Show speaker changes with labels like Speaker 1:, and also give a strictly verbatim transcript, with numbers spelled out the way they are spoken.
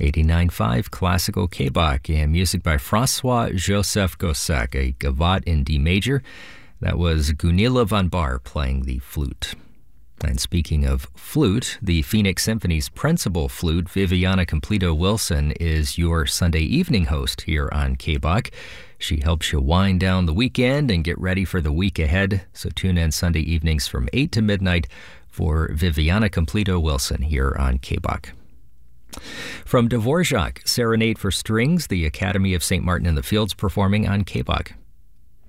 Speaker 1: eighty-nine point five Classical K-Bach and music by Francois-Joseph Gossec, a gavotte in D major. That was Gunilla von Bahr playing the flute. And speaking of flute, the Phoenix Symphony's principal flute, Viviana Completo Wilson, is your Sunday evening host here on K-Bach. She helps you wind down the weekend and get ready for the week ahead. So tune in Sunday evenings from eight to midnight for Viviana Completo Wilson here on K-Bach. From Dvorak, Serenade for Strings, the Academy of Saint Martin in the Fields performing on K-Bach.